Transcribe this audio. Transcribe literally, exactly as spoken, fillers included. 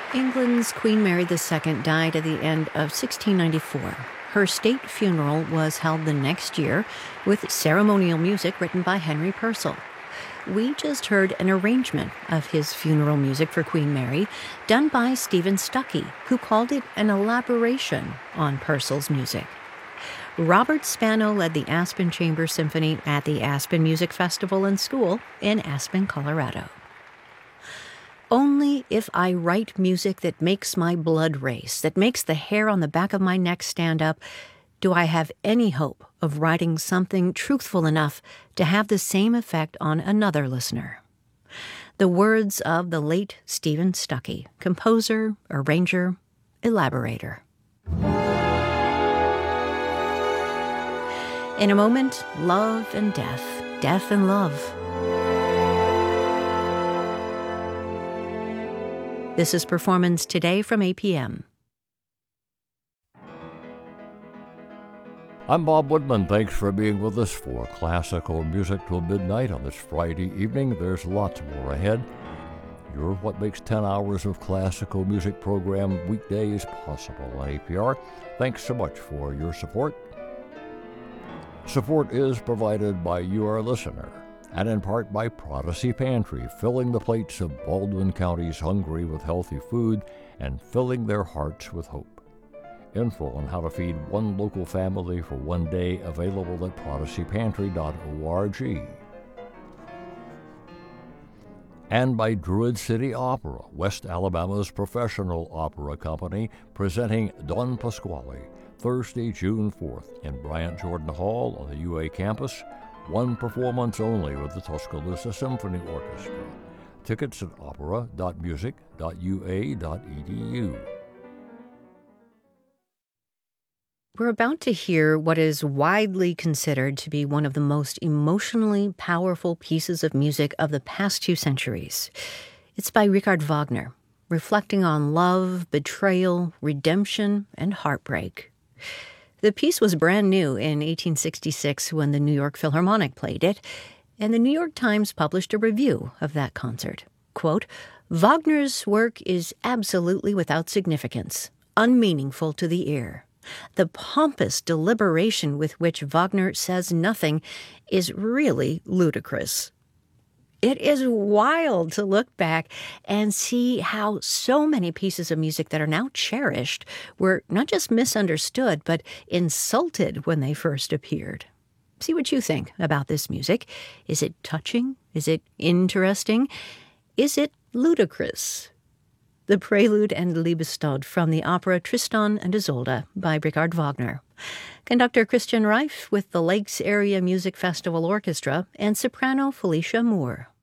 England's Queen Mary the Second died at the end of sixteen ninety-four. Her state funeral was held the next year with ceremonial music written by Henry Purcell. We just heard an arrangement of his funeral music for Queen Mary done by Stephen Stuckey, who called it an elaboration on Purcell's music. Robert Spano led the Aspen Chamber Symphony at the Aspen Music Festival and School in Aspen, Colorado. Only if I write music that makes my blood race, that makes the hair on the back of my neck stand up, do I have any hope of writing something truthful enough to have the same effect on another listener. The words of the late Stephen Stuckey, composer, arranger, elaborator. In a moment, love and death, death and love. This is Performance Today from A P M. I'm Bob Woodman. Thanks for being with us for Classical Music till midnight on this Friday evening. There's lots more ahead. You're what makes ten hours of classical music program weekdays possible on A P R. Thanks so much for your support. Support is provided by you, our listener, and in part by Prodigy Pantry, filling the plates of Baldwin County's hungry with healthy food and filling their hearts with hope. Info on how to feed one local family for one day available at prodigy pantry dot org. And by Druid City Opera, West Alabama's professional opera company, presenting Don Pasquale, Thursday, June fourth in Bryant Jordan Hall on the U A campus. One performance only with the Tuscaloosa Symphony Orchestra. Tickets at opera dot music dot u a dot e d u. We're about to hear what is widely considered to be one of the most emotionally powerful pieces of music of the past two centuries. It's by Richard Wagner, reflecting on love, betrayal, redemption, and heartbreak. The piece was brand new in eighteen sixty-six when the New York Philharmonic played it, and the New York Times published a review of that concert. Quote, "Wagner's work is absolutely without significance, unmeaningful to the ear. The pompous deliberation with which Wagner says nothing is really ludicrous." It is wild to look back and see how so many pieces of music that are now cherished were not just misunderstood, but insulted when they first appeared. See what you think about this music. Is it touching? Is it interesting? Is it ludicrous? The Prelude and Liebestod from the opera Tristan and Isolde by Richard Wagner. Conductor Christian Reif with the Lakes Area Music Festival Orchestra and soprano Felicia Moore.